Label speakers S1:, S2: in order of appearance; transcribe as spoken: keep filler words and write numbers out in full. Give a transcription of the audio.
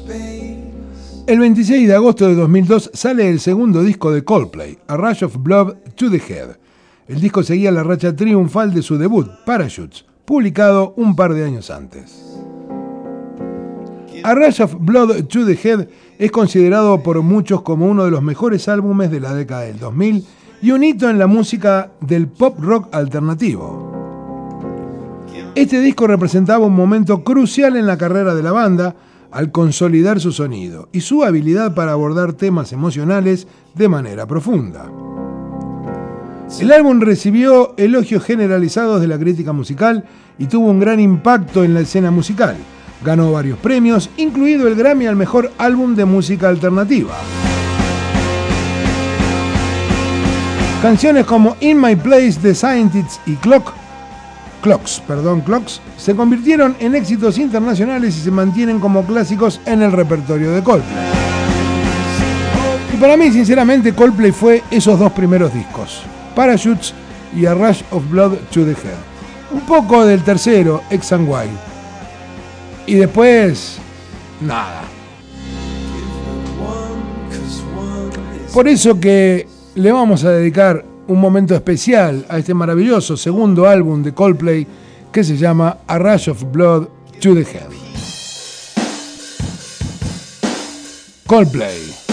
S1: El veintiséis de agosto de dos mil dos sale el segundo disco de Coldplay, A Rush of Blood to the Head. El disco seguía la racha triunfal de su debut, Parachutes, publicado un par de años antes. A Rush of Blood to the Head es considerado por muchos como uno de los mejores álbumes de la década del dos mil y un hito en la música del pop rock alternativo. Este disco representaba un momento crucial en la carrera de la banda al consolidar su sonido y su habilidad para abordar temas emocionales de manera profunda. El álbum recibió elogios generalizados de la crítica musical y tuvo un gran impacto en la escena musical. Ganó varios premios, incluido el Grammy al mejor álbum de música alternativa. Canciones como In My Place, The Scientists y Clock, Clocks, perdón, Clocks, se convirtieron en éxitos internacionales y se mantienen como clásicos en el repertorio de Coldplay. Y para mí, sinceramente, Coldplay fue esos dos primeros discos, Parachutes y A Rush of Blood to the Head. Un poco del tercero, X and Y. Y después, nada. Por eso que le vamos a dedicar un momento especial a este maravilloso segundo álbum de Coldplay que se llama A Rush of Blood to the Head. Coldplay.